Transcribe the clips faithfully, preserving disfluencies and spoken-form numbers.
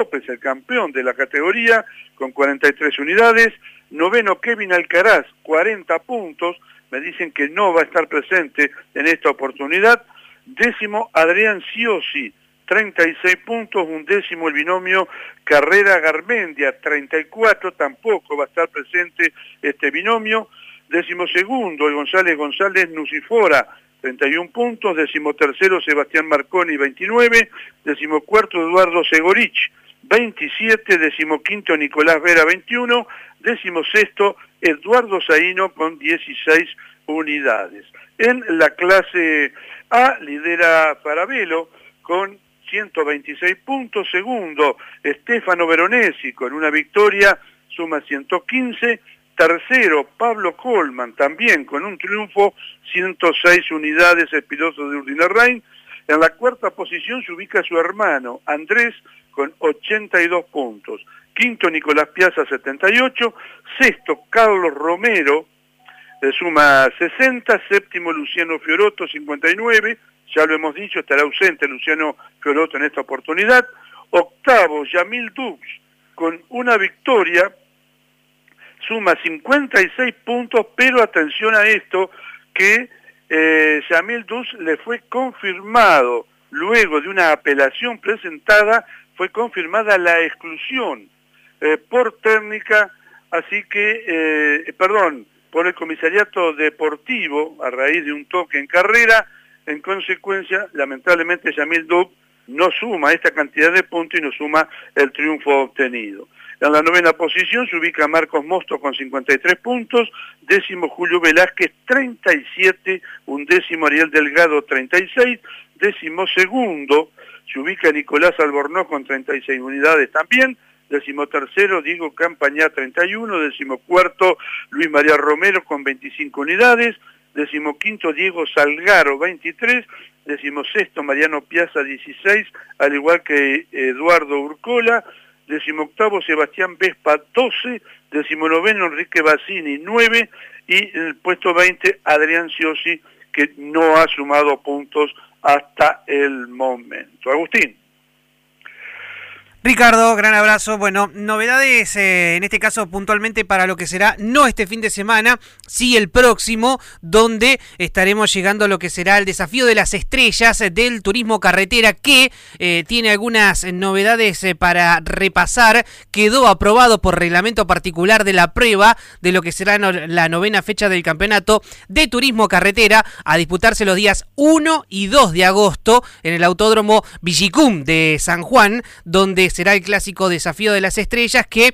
López, el campeón de la categoría, con cuarenta y tres unidades. Noveno, Kevin Alcaraz, cuarenta puntos. Me dicen que no va a estar presente en esta oportunidad. Décimo, Adrián Ciosi, treinta y seis puntos. Un décimo, el binomio Carrera Garmendia, treinta y cuatro. Tampoco va a estar presente este binomio. Décimo segundo, el González González Nucifora, treinta y un puntos. Décimo tercero, Sebastián Marconi, veintinueve. Décimo cuarto, Eduardo Segorich, veintisiete. Décimo quinto, Nicolás Vera, veintiuno. Décimo sexto, Eduardo Zaino con dieciséis unidades. En la clase A lidera Farabelo con ciento veintiséis puntos. Segundo, Stefano Veronesi con una victoria, suma ciento quince. Tercero, Pablo Colman, también con un triunfo, ciento seis unidades, el piloto de Urdinarrain. En la cuarta posición se ubica su hermano, Andrés, con ochenta y dos puntos. Quinto, Nicolás Piazza, setenta y ocho. Sexto, Carlos Romero, eh, suma sesenta. Séptimo, Luciano Fiorotto, cincuenta y nueve. Ya lo hemos dicho, estará ausente Luciano Fiorotto en esta oportunidad. Octavo, Yamil Dux, con una victoria, suma cincuenta y seis puntos, pero atención a esto, que eh, Yamil Dux le fue confirmado, luego de una apelación presentada, fue confirmada la exclusión eh, por técnica, así que, eh, perdón, por el comisariato deportivo, a raíz de un toque en carrera. En consecuencia, lamentablemente, Yamil Dux no suma esta cantidad de puntos y no suma el triunfo obtenido. En la novena posición se ubica Marcos Mosto con cincuenta y tres puntos, décimo Julio Velázquez, treinta y siete, un décimo Ariel Delgado, treinta y seis, décimo segundo se ubica Nicolás Albornoz con treinta y seis unidades también, décimo tercero Diego Campañá, treinta y uno, décimo cuarto Luis María Romero con veinticinco unidades, décimo quinto Diego Salgaro, veintitrés, décimo sexto Mariano Piazza, dieciséis, al igual que Eduardo Urcola, décimo octavo Sebastián Vespa, doce, décimo noveno Enrique Bassini, nueve, y en el puesto veinte Adrián Ciosi, que no ha sumado puntos hasta el momento. Agustín. Ricardo, gran abrazo. Bueno, novedades eh, en este caso puntualmente para lo que será no este fin de semana, sí el próximo, donde estaremos llegando a lo que será el desafío de las estrellas del turismo carretera, que eh, tiene algunas novedades eh, para repasar. Quedó aprobado por reglamento particular de la prueba de lo que será no, la novena fecha del campeonato de turismo carretera, a disputarse los días uno y dos de agosto en el Autódromo Villicum de San Juan, donde será el clásico Desafío de las Estrellas, que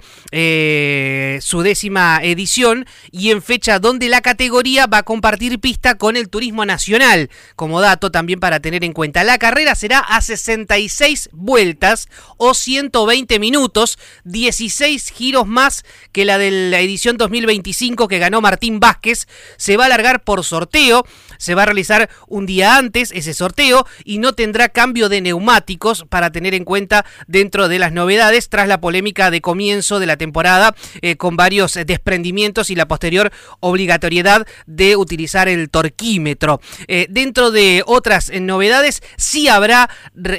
eh, su décima edición, y en fecha donde la categoría va a compartir pista con el Turismo Nacional. Como dato también para tener en cuenta, la carrera será a sesenta y seis vueltas o ciento veinte minutos, dieciséis giros más que la de la edición dos mil veinticinco que ganó Martín Vázquez. Se va a alargar por sorteo, se va a realizar un día antes ese sorteo y no tendrá cambio de neumáticos, para tener en cuenta dentro de las novedades tras la polémica de comienzo de la temporada eh, con varios desprendimientos y la posterior obligatoriedad de utilizar el torquímetro. Eh, dentro de otras eh, novedades, sí habrá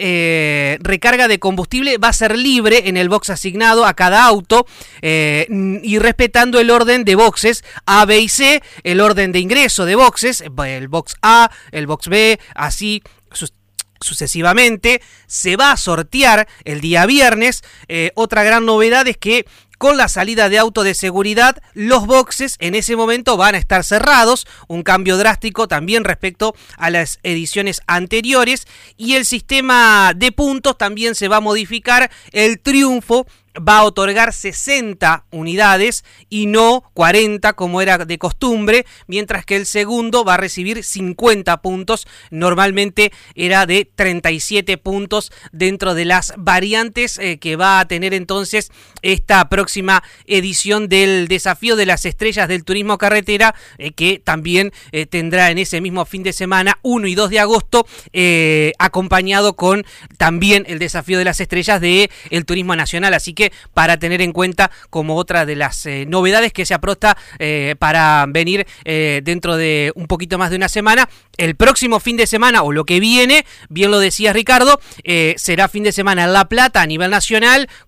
eh, recarga de combustible, va a ser libre en el box asignado a cada auto eh, y respetando el orden de boxes A, B y C, el orden de ingreso de boxes, el box A, el box B, así sucesivamente. Se va a sortear el día viernes. Eh, otra gran novedad es que con la salida de auto de seguridad, los boxes en ese momento van a estar cerrados, un cambio drástico también respecto a las ediciones anteriores, y el sistema de puntos también se va a modificar. El triunfo va a otorgar sesenta unidades y no cuarenta como era de costumbre, mientras que el segundo va a recibir cincuenta puntos, normalmente era de treinta y siete puntos dentro de las variantes eh, que va a tener entonces esta próxima próxima edición del Desafío de las Estrellas del Turismo Carretera, eh, que también eh, tendrá en ese mismo fin de semana, uno y dos de agosto, eh, acompañado con también el Desafío de las Estrellas del Turismo Nacional. Así que para tener en cuenta como otra de las eh, novedades que se aprosta eh, para venir eh, dentro de un poquito más de una semana. El próximo fin de semana, o lo que viene, bien lo decía Ricardo, eh, será fin de semana en La Plata a nivel nacional,